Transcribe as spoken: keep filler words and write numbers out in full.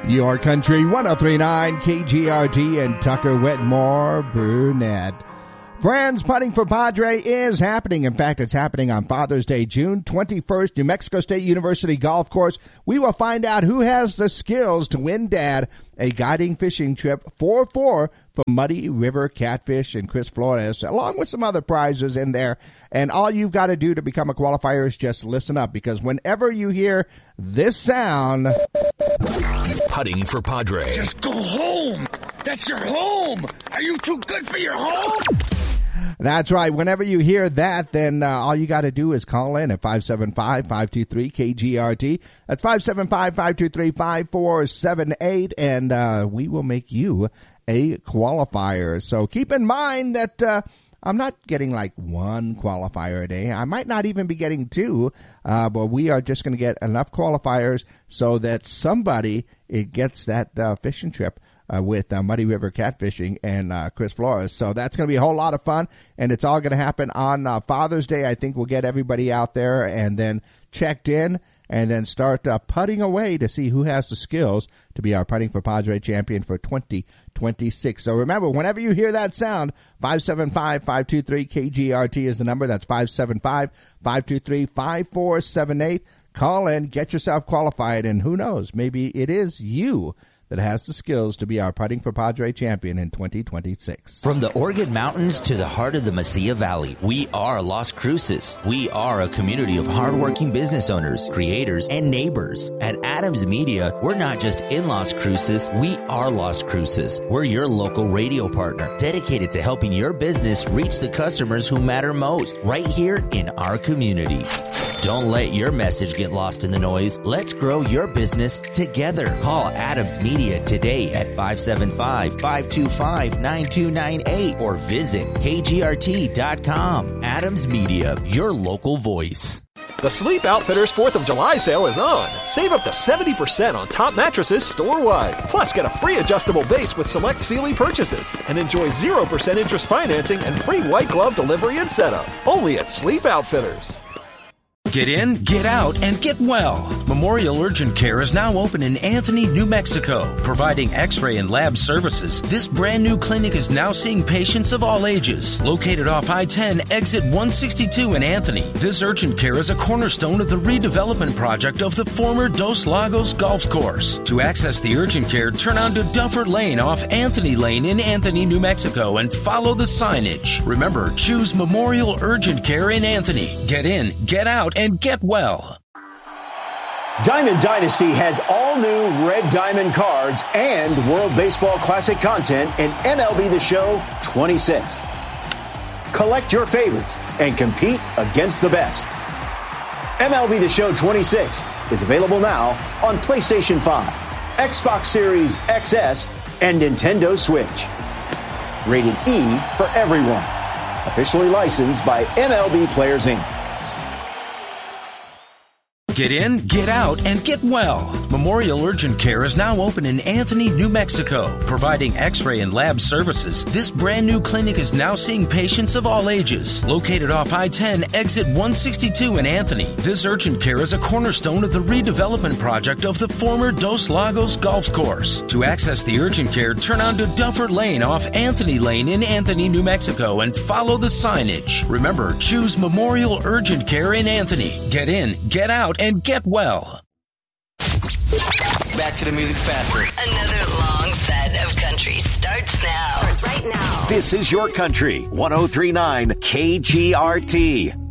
Your Country one oh three point nine K G R T and Tucker Wetmore Burnett. Friends, Putting for Padre is happening. In fact, it's happening on Father's Day, June twenty-first, New Mexico State University Golf Course. We will find out who has the skills to win Dad a guiding fishing trip for four for Muddy River Catfish and Chris Flores, along with some other prizes in there. And all you've got to do to become a qualifier is just listen up, because whenever you hear this sound... Putting for Padre. Just go home. That's your home. Are you too good for your home? That's right. Whenever you hear that, then uh, all you got to do is call in at five seven five, five two three, K G R T. That's five seven five, five two three, five four seven eight, and uh, we will make you a qualifier. So keep in mind that uh, I'm not getting like one qualifier a day. I might not even be getting two, uh, but we are just going to get enough qualifiers so that somebody it gets that uh, fishing trip Uh, with uh, Muddy River Catfishing and uh, Chris Flores. So that's going to be a whole lot of fun, and it's all going to happen on uh, Father's Day. I think we'll get everybody out there and then checked in and then start uh, putting away to see who has the skills to be our Putting for Padre champion for twenty twenty-six. So remember, whenever you hear that sound, five seven five, five two three, K G R T is the number. That's five seven five, five two three, five four seven eight. Call in, get yourself qualified, and who knows, maybe it is you that has the skills to be our Putting for Padre champion in twenty twenty-six. From the Organ Mountains to the heart of the Mesilla Valley, we are Las Cruces. We are a community of hardworking business owners, creators, and neighbors. At Adams Media, we're not just in Las Cruces, we are Las Cruces. We're your local radio partner, dedicated to helping your business reach the customers who matter most, right here in our community. Don't let your message get lost in the noise. Let's grow your business together. Call Adams Media today at five seven five, five two five, nine two nine eight or visit K G R T dot com. Adams Media, your local voice. The Sleep Outfitters fourth of July sale is on. Save up to seventy percent on top mattresses store-wide. Plus, get a free adjustable base with select Sealy purchases. And enjoy zero percent interest financing and free white glove delivery and setup. Only at Sleep Outfitters. Get in, get out, and get well. Memorial Urgent Care is now open in Anthony, New Mexico, providing x-ray and lab services. This brand new clinic is now seeing patients of all ages. Located off I ten, exit one sixty-two in Anthony, this urgent care is a cornerstone of the redevelopment project of the former Dos Lagos Golf Course. To access the urgent care, turn onto Duffer Lane off Anthony Lane in Anthony, New Mexico, and follow the signage. Remember, choose Memorial Urgent Care in Anthony. Get in, get out, and get well. Diamond Dynasty has all new Red Diamond cards and World Baseball Classic content in M L B The Show twenty-six. Collect your favorites and compete against the best. M L B The Show twenty-six is available now on PlayStation five, Xbox Series X S, and Nintendo Switch. Rated E for everyone. Officially licensed by M L B Players Incorporated. Get in, get out, and get well. Memorial Urgent Care is now open in Anthony, New Mexico, providing x-ray and lab services. This brand new clinic is now seeing patients of all ages. Located off I ten, exit one sixty-two in Anthony, this urgent care is a cornerstone of the redevelopment project of the former Dos Lagos Golf Course. To access the urgent care, turn onto Duffer Lane off Anthony Lane in Anthony, New Mexico, and follow the signage. Remember, choose Memorial Urgent Care in Anthony. Get in, get out, and get well. Back to the music faster. Another long set of country starts now. Starts right now. This is Your Country, one oh three point nine K G R T.